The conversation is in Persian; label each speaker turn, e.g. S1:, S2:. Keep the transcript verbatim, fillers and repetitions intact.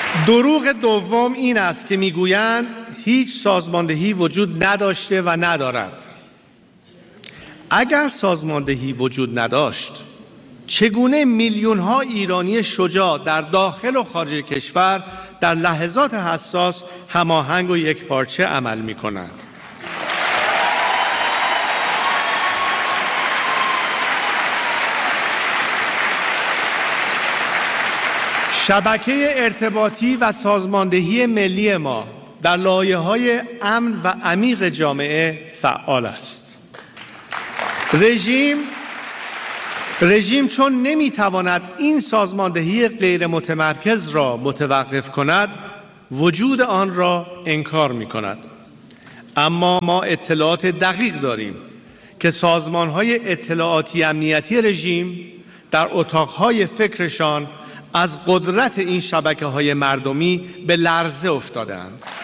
S1: دروغ دوم این است که میگویند هیچ سازماندهی وجود نداشته و ندارد. اگر سازماندهی وجود نداشت، چگونه میلیون ها ایرانی شجاع در داخل و خارج کشور در لحظات حساس هماهنگ و یکپارچه عمل می کنند؟ شبکه ارتباطی و سازماندهی ملی ما در لایه‌های امن و عمیق جامعه فعال است. رژیم رژیم چون نمیتواند این سازماندهی غیر متمرکز را متوقف کند، وجود آن را انکار می کند. اما ما اطلاعات دقیق داریم که سازمان‌های اطلاعاتی امنیتی رژیم در اتاق‌های فکرشان از قدرت این شبکه‌های مردمی به لرزه افتادند.